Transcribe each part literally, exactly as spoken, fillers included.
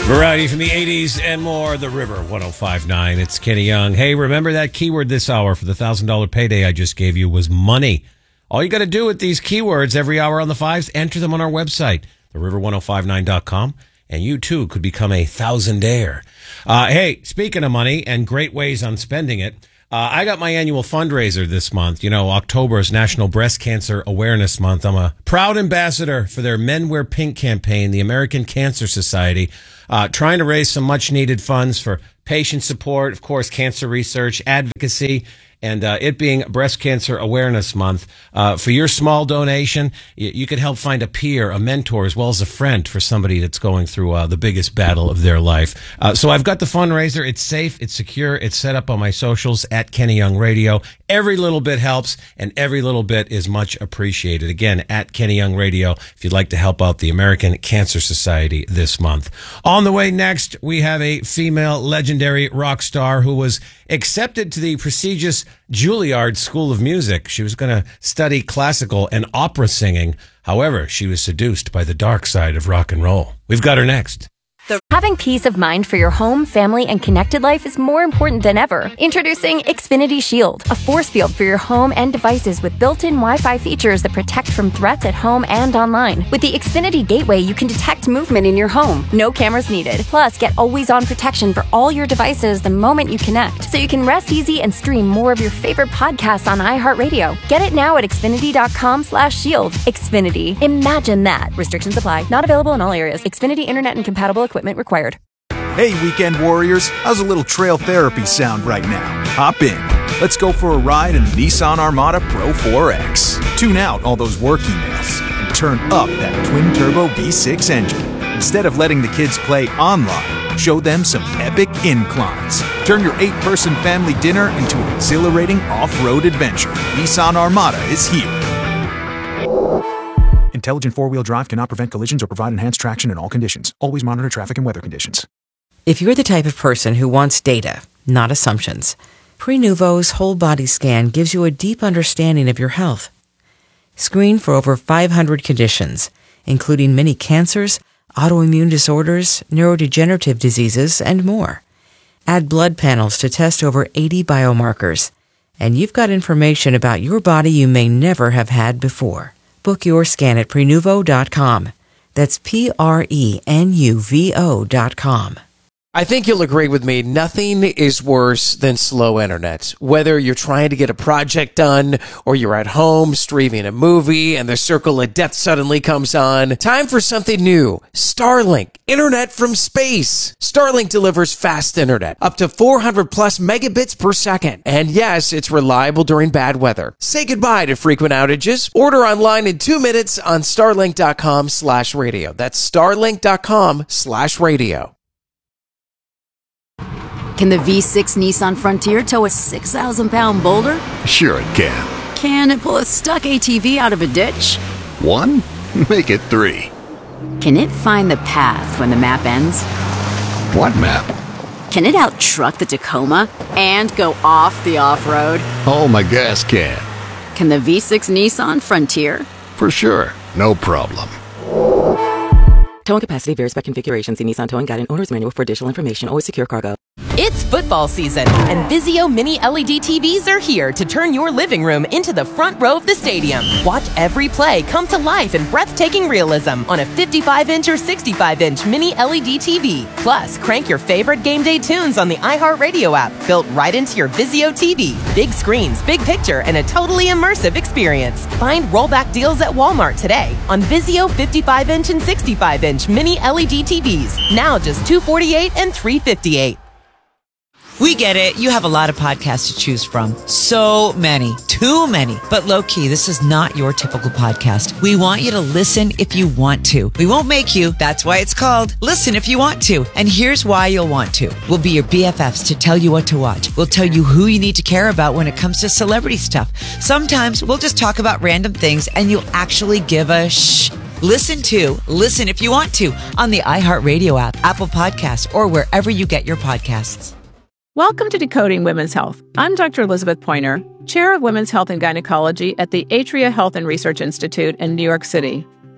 Variety from the eighties and more. The River one oh five point nine. It's Kenny Young. Hey, remember that keyword this hour for the one thousand dollars payday I just gave you was money. All you got to do with these keywords every hour on the fives, enter them on our website, the river ten fifty-nine dot com, and you too could become a thousandaire. Uh, hey, speaking of money and great ways on spending it, Uh, I got my annual fundraiser this month. You know, October is National Breast Cancer Awareness Month. I'm a proud ambassador for their Men Wear Pink campaign, the American Cancer Society, uh, trying to raise some much needed funds for patient support, of course, cancer research, advocacy, and uh, it being Breast Cancer Awareness Month. Uh, for your small donation, you, you could help find a peer, a mentor, as well as a friend for somebody that's going through uh, the biggest battle of their life. Uh, so I've got the fundraiser. It's safe. It's secure. It's set up on my socials at Kenny Young Radio. Every little bit helps, and every little bit is much appreciated. Again, at Kenny Young Radio, if you'd like to help out the American Cancer Society this month. On the way next, we have a female legendary rock star who was accepted to the prestigious Juilliard School of Music. She was going to study classical and opera singing. However, she was seduced by the dark side of rock and roll. We've got her next. Having peace of mind for your home, family, and connected life is more important than ever. Introducing Xfinity Shield, a force field for your home and devices with built-in Wi-Fi features that protect from threats at home and online. With the Xfinity Gateway, you can detect movement in your home. No cameras needed. Plus, get always-on protection for all your devices the moment you connect, so you can rest easy and stream more of your favorite podcasts on iHeartRadio. Get it now at Xfinity.com slash shield. Xfinity. Imagine that. Restrictions apply. Not available in all areas. Xfinity Internet and compatible equipment required. Hey, weekend warriors, how's a little trail therapy sound right now? Hop in. Let's go for a ride in the Nissan Armada Pro four X. Tune out all those work emails and turn up that twin-turbo V six engine. Instead of letting the kids play online, show them some epic inclines. Turn your eight-person family dinner into an exhilarating off-road adventure. Nissan Armada is here. Intelligent four-wheel drive cannot prevent collisions or provide enhanced traction in all conditions. Always monitor traffic and weather conditions. If you're the type of person who wants data, not assumptions, Prenuvo's whole body scan gives you a deep understanding of your health. Screen for over five hundred conditions, including many cancers, autoimmune disorders, neurodegenerative diseases, and more. Add blood panels to test over eighty biomarkers, and you've got information about your body you may never have had before. Book your scan at Prenuvo dot com. That's P R E N U V O dot com. I think you'll agree with me, nothing is worse than slow internet. Whether you're trying to get a project done or you're at home streaming a movie and the circle of death suddenly comes on, time for something new. Starlink, internet from space. Starlink delivers fast internet, up to four hundred plus megabits per second. And yes, it's reliable during bad weather. Say goodbye to frequent outages. Order online in two minutes on starlink.com slash radio. That's starlink.com slash radio. Can the V six Nissan Frontier tow a six thousand pound boulder? Sure it can. Can it pull a stuck A T V out of a ditch? One? Make it three. Can it find the path when the map ends? What map? Can it out-truck the Tacoma and go off the off-road? Oh, my gas can. Can the V six Nissan Frontier? For sure. No problem. Towing capacity varies by configuration. See Nissan Towing Guide and Owner's Manual for additional information. Always secure cargo. It's football season, and Vizio Mini L E D T Vs are here to turn your living room into the front row of the stadium. Watch every play come to life in breathtaking realism on a fifty-five inch or sixty-five inch Mini L E D T V. Plus, crank your favorite game day tunes on the iHeartRadio app, built right into your Vizio T V. Big screens, big picture, and a totally immersive experience. Find rollback deals at Walmart today on Vizio fifty-five inch and sixty-five inch Mini L E D T Vs. Now just two hundred forty-eight dollars and three hundred fifty-eight dollars. We get it. You have a lot of podcasts to choose from. So many. Too many. But low-key, this is not your typical podcast. We want you to listen if you want to. We won't make you. That's why it's called Listen If You Want To. And here's why you'll want to. We'll be your B F Fs to tell you what to watch. We'll tell you who you need to care about when it comes to celebrity stuff. Sometimes we'll just talk about random things and you'll actually give a shh. Listen to Listen If You Want To on the iHeartRadio app, Apple Podcasts, or wherever you get your podcasts. Welcome to Decoding Women's Health. I'm Doctor Elizabeth Pointer, Chair of Women's Health and Gynecology at the Atria Health and Research Institute in New York City.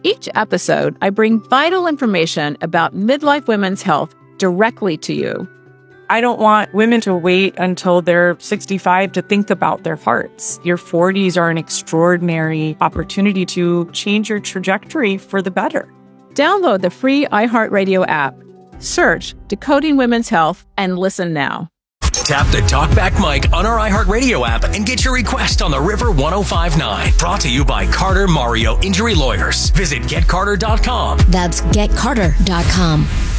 Each episode, I bring vital information about midlife women's health directly to you. I don't want women to wait until they're sixty-five to think about their hearts. Your forties are an extraordinary opportunity to change your trajectory for the better. Download the free iHeartRadio app. Search Decoding Women's Health and listen now. Tap the Talkback mic on our iHeartRadio app and get your request on the River ten fifty-nine. Brought to you by Carter Mario Injury Lawyers. Visit get carter dot com. That's get carter dot com.